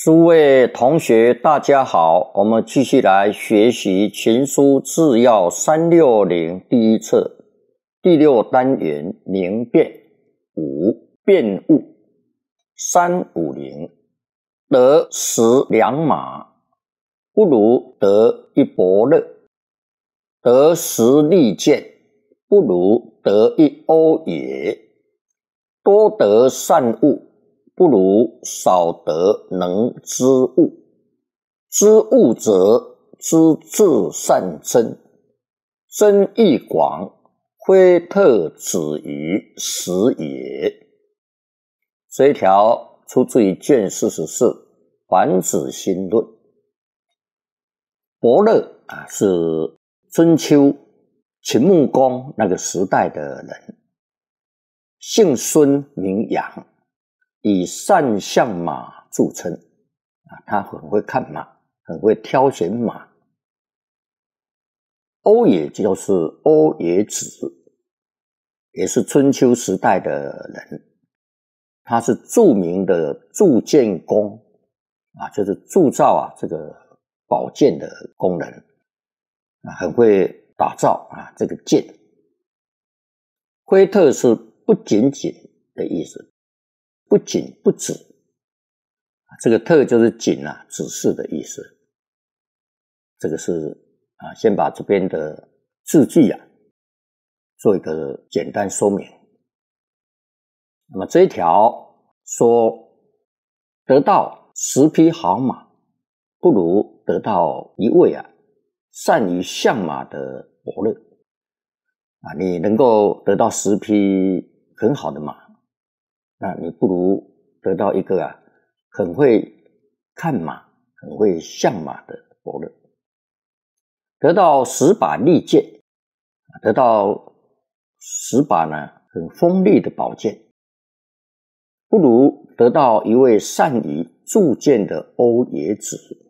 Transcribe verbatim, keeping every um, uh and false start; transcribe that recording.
诸位同学大家好，我们继续来学习群书治要三六零第一册第六单元明辨。五辨物。三五零，得十良马，不如得一伯乐；得十利剑，不如得一瓯野；多得善物，不如少得能知物。知物者，知至善真，真义广，非特止于时也。这一条出自于卷四十四《桓子新论》。伯乐啊，是春秋秦穆公那个时代的人，姓孙名养，以善相马著称啊，他很会看马，很会挑选马。瓯野就是瓯野子，也是春秋时代的人，他是著名的铸剑工啊，就是铸造啊这个宝剑的工人啊，很会打造啊这个剑。非特是不仅仅的意思，不仅不止，这个特就是仅啊，指示的意思。这个是啊，先把这边的字句啊做一个简单说明。那么这一条说，得到十匹好马，不如得到一位啊善于相马的伯乐啊。你能够得到十匹很好的马，那你不如得到一个啊很会看马、很会相马的伯乐。得到十把利剑，得到十把呢很锋利的宝剑，不如得到一位善于铸剑的瓯野子